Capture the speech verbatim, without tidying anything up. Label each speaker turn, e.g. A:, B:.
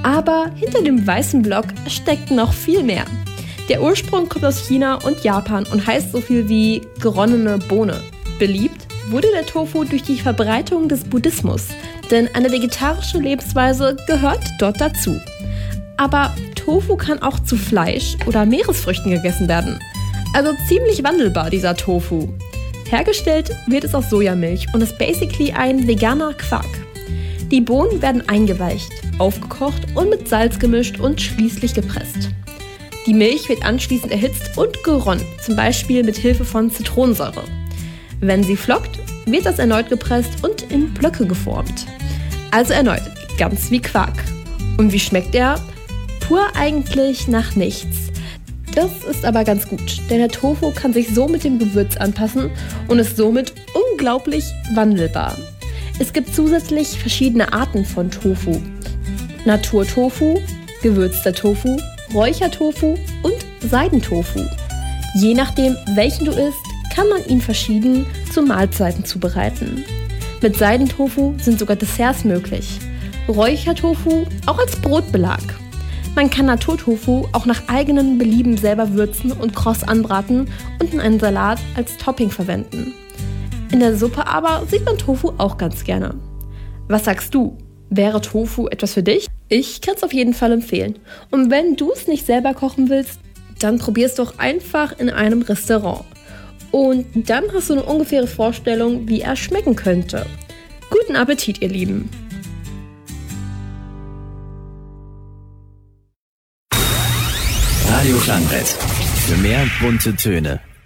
A: Aber hinter dem weißen Block steckt noch viel mehr. Der Ursprung kommt aus China und Japan und heißt so viel wie geronnene Bohne. Beliebt wurde der Tofu durch die Verbreitung des Buddhismus, denn eine vegetarische Lebensweise gehört dort dazu. Aber Tofu kann auch zu Fleisch oder Meeresfrüchten gegessen werden. Also ziemlich wandelbar, dieser Tofu. Hergestellt wird es aus Sojamilch und ist basically ein veganer Quark. Die Bohnen werden eingeweicht, aufgekocht und mit Salz gemischt und schließlich gepresst. Die Milch wird anschließend erhitzt und geronnt, zum Beispiel mit Hilfe von Zitronensäure. Wenn sie flockt, wird das erneut gepresst und in Blöcke geformt. Also erneut, ganz wie Quark. Und wie schmeckt er? Pur eigentlich nach nichts. Das ist aber ganz gut, denn der Tofu kann sich so mit dem Gewürz anpassen und ist somit unglaublich wandelbar. Es gibt zusätzlich verschiedene Arten von Tofu. Naturtofu, gewürzter Tofu, Räuchertofu und Seidentofu. Je nachdem, welchen du isst, kann man ihn verschieden zu Mahlzeiten zubereiten. Mit Seidentofu sind sogar Desserts möglich. Räuchertofu auch als Brotbelag. Man kann Naturtofu auch nach eigenem Belieben selber würzen und kross anbraten und in einen Salat als Topping verwenden. In der Suppe aber sieht man Tofu auch ganz gerne. Was sagst du? Wäre Tofu etwas für dich? Ich kann es auf jeden Fall empfehlen. Und wenn du es nicht selber kochen willst, dann probier es doch einfach in einem Restaurant. Und dann hast du eine ungefähre Vorstellung, wie er schmecken könnte. Guten Appetit, ihr Lieben!
B: Radio Klangbrett. Für mehr bunte Töne.